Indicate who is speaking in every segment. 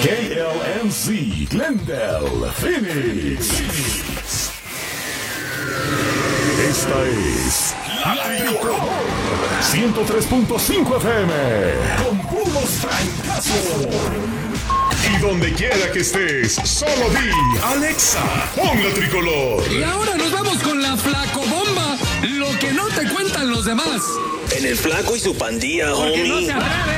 Speaker 1: KLNZ, Glendale, Phoenix. Esta es La Tricolor 103.5 FM con puros trancazos. Y donde quiera que estés, solo di Alexa, pon La Tricolor.
Speaker 2: Y ahora nos vamos con la flacobomba, lo que no te cuentan los demás.
Speaker 3: En el flaco y su pandilla,
Speaker 2: Porque
Speaker 3: homie.
Speaker 2: no se atreve.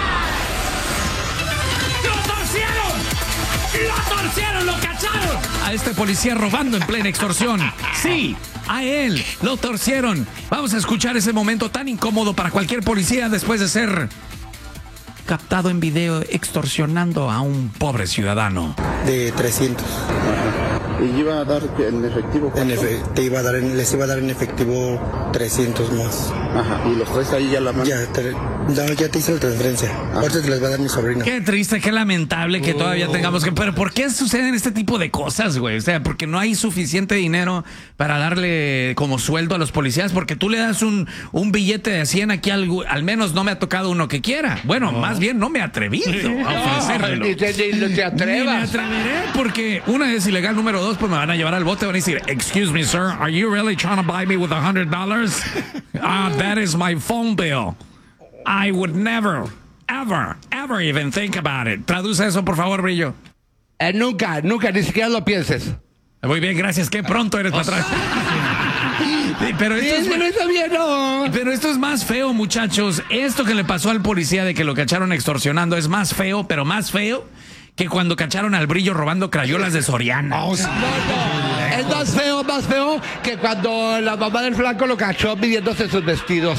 Speaker 2: ¡Lo torcieron, lo cacharon! A este policía robando en plena extorsión. Sí, a él lo torcieron. Vamos a escuchar ese momento tan incómodo para cualquier policía después de ser captado en video extorsionando a un pobre ciudadano.
Speaker 4: De 300.
Speaker 5: ¿Y iba a dar en efectivo?
Speaker 4: Les iba a dar en efectivo 300 más.
Speaker 5: Ajá, ¿y los traes ahí ya la mano?
Speaker 4: Ya te hice la transferencia. Ahorita te las va a dar mi sobrino.
Speaker 2: Qué triste, qué lamentable que todavía tengamos que... Pero ¿por qué suceden este tipo de cosas, güey? O sea, porque no hay suficiente dinero para darle como sueldo a los policías, porque tú le das un billete de 100 aquí, al menos no me ha tocado uno que quiera. Bueno, más bien no me he atrevido a ofrecérmelo.
Speaker 6: No te atrevas.
Speaker 2: Ni me atreveré porque una es ilegal, número dos, pues me van a llevar al bote, van a decir, excuse me, sir, are you really trying to buy me with $100? That is my phone bill. I would never, ever even think about it. Traduce eso, por favor, Brillo.
Speaker 6: Nunca, ni siquiera lo pienses.
Speaker 2: Muy bien, gracias. Qué pronto eres para atrás. Pero esto es más feo, muchachos. Esto que le pasó al policía de que lo cacharon extorsionando es más feo, pero más feo que cuando cacharon al Brillo robando crayolas de Soriana.
Speaker 6: No. Es más feo que cuando la mamá del flaco lo cachó midiéndose sus vestidos.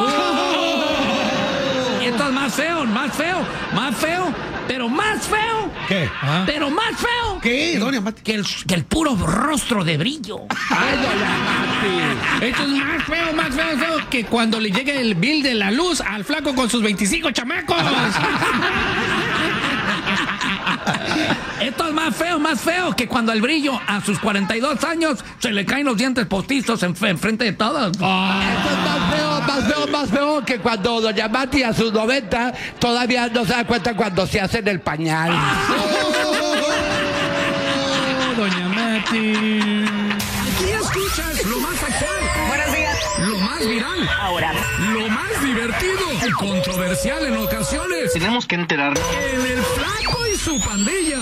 Speaker 2: Y esto es más feo, pero más feo.
Speaker 6: ¿Qué?
Speaker 2: Pero más feo.
Speaker 6: ¿Qué, doña Mati?
Speaker 2: Que el puro rostro de Brillo.
Speaker 6: Ay, doña Mati.
Speaker 7: Esto es más feo que cuando le llegue el bill de la luz al flaco con sus 25 chamacos.
Speaker 2: Esto es más feo que cuando al Brillo a sus 42 años se le caen los dientes postizos enfrente de todos.
Speaker 6: Esto es más feo que cuando doña Mati a sus 90 todavía no se da cuenta cuando se hace en el pañal.
Speaker 2: Doña Mati. Aquí escuchas lo más actual.
Speaker 8: Buenos días.
Speaker 2: Lo más viral.
Speaker 8: Ahora.
Speaker 2: Lo más divertido y controversial en ocasiones.
Speaker 3: Tenemos que enterarnos.
Speaker 2: En el flaco y su pandilla.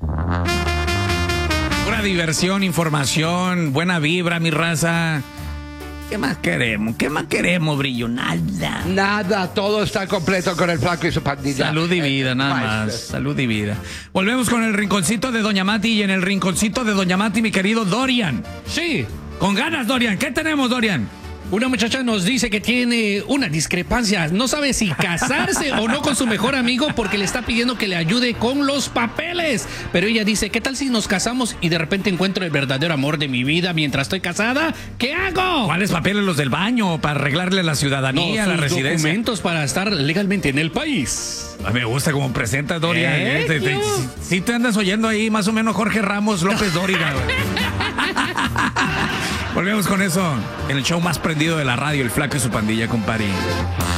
Speaker 2: Pura diversión, información, buena vibra, mi raza. ¿Qué más queremos? ¿Qué más queremos, Brillo?
Speaker 6: Nada, todo está completo con el flaco y su pandilla.
Speaker 2: Salud y vida, nada más. Salud y vida. Volvemos con el rinconcito de Doña Mati y en el rinconcito de Doña Mati, mi querido Dorian.
Speaker 7: Sí.
Speaker 2: Con ganas, Dorian. ¿Qué tenemos, Dorian?
Speaker 7: Una muchacha nos dice que tiene una discrepancia. No sabe si casarse o no con su mejor amigo porque le está pidiendo que le ayude con los papeles. Pero ella dice, ¿qué tal si nos casamos y de repente encuentro el verdadero amor de mi vida mientras estoy casada? ¿Qué hago?
Speaker 2: ¿Cuáles papeles? ¿Los del baño? ¿Para arreglarle la ciudadanía, la residencia?
Speaker 7: Documentos para estar legalmente en el país.
Speaker 2: Me gusta cómo presenta Dorian. Si te andas oyendo ahí más o menos Jorge Ramos López Dóriga. Volvemos con eso en el show más prendido de la radio, el flaco y su pandilla, compadre.